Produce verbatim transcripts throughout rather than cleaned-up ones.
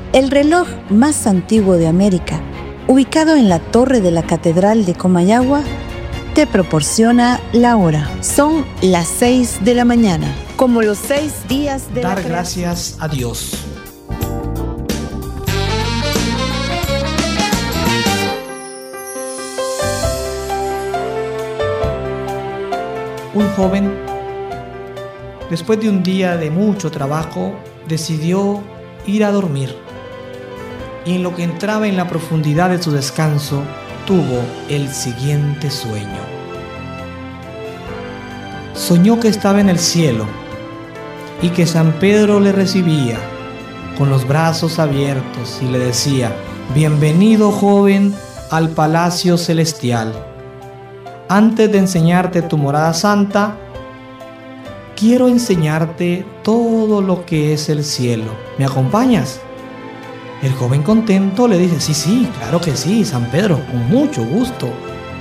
El reloj más antiguo de América, ubicado en la torre de la Catedral de Comayagua, te proporciona la hora. Son las seis de la mañana, como los seis días de la Dar creación. gracias a Dios. Un joven, después de un día de mucho trabajo, decidió ir a dormir. Y en lo que entraba en la profundidad de su descanso, tuvo el siguiente sueño. Soñó que estaba en el cielo y que San Pedro le recibía con los brazos abiertos y le decía: bienvenido, joven, al palacio celestial. Antes de enseñarte tu morada santa, quiero enseñarte todo lo que es el cielo. ¿Me acompañas? El joven contento le dice: sí, sí, claro que sí, San Pedro, con mucho gusto.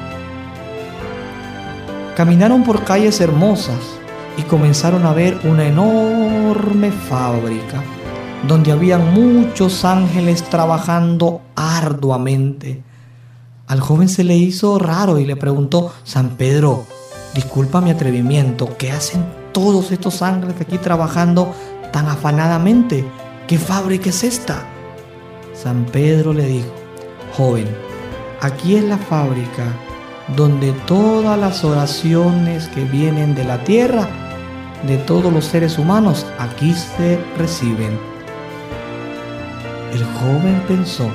Caminaron por calles hermosas y comenzaron a ver una enorme fábrica donde habían muchos ángeles trabajando arduamente. Al joven se le hizo raro y le preguntó: San Pedro, disculpa mi atrevimiento, ¿qué hacen todos estos ángeles aquí trabajando tan afanadamente? ¿Qué fábrica es esta? San Pedro le dijo: joven, aquí es la fábrica donde todas las oraciones que vienen de la tierra, de todos los seres humanos, aquí se reciben. El joven pensó: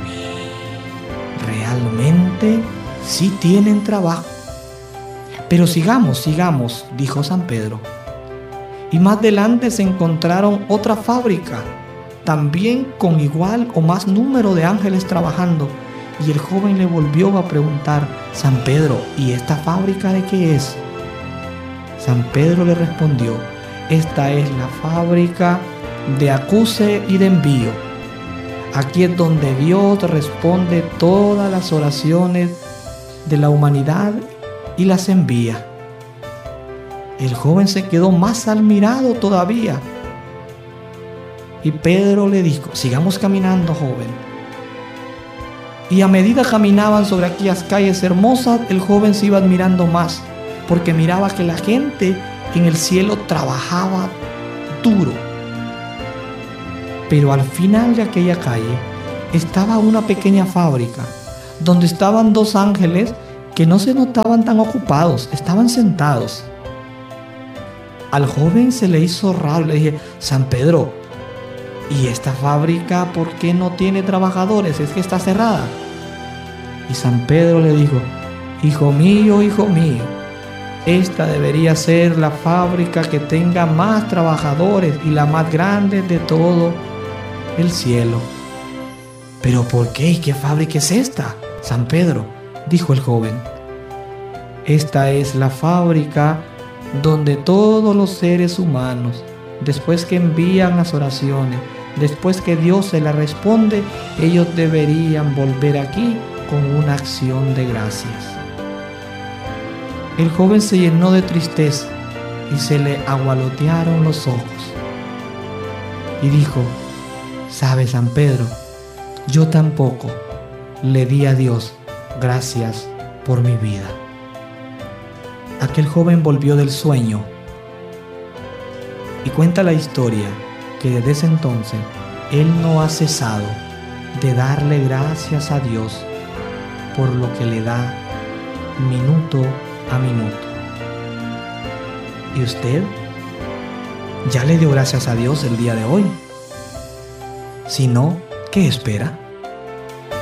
realmente sí tienen trabajo. Pero sigamos, sigamos, dijo San Pedro. Y más adelante se encontraron otra fábrica, también con igual o más número de ángeles trabajando. Y el joven le volvió a preguntar: San Pedro, ¿y esta fábrica de qué es? San Pedro le respondió: esta es la fábrica de acuse y de envío. Aquí es donde Dios responde todas las oraciones de la humanidad y las envía. El joven se quedó más admirado todavía. Y Pedro le dijo: sigamos caminando, joven. Y a medida que caminaban sobre aquellas calles hermosas, el joven se iba admirando más, porque miraba que la gente en el cielo trabajaba duro. Pero al final de aquella calle estaba una pequeña fábrica donde estaban dos ángeles que no se notaban tan ocupados, estaban sentados. Al joven se le hizo raro, le dije: San Pedro, ¿y esta fábrica por qué no tiene trabajadores? ¿Es que está cerrada? Y San Pedro le dijo: hijo mío, hijo mío, esta debería ser la fábrica que tenga más trabajadores y la más grande de todo el cielo. ¿Pero por qué? ¿Y qué fábrica es esta, San Pedro?, dijo el joven. Esta es la fábrica donde todos los seres humanos, después que envían las oraciones, después que Dios se las responde, ellos deberían volver aquí con una acción de gracias. El joven se llenó de tristeza y se le agualotearon los ojos. Y dijo: ¿sabe, San Pedro? Yo tampoco le di a Dios gracias por mi vida. Aquel joven volvió del sueño y cuenta la historia que desde ese entonces él no ha cesado de darle gracias a Dios por lo que le da minuto a minuto. ¿Y usted ya le dio gracias a Dios el día de hoy? Si no, ¿qué espera?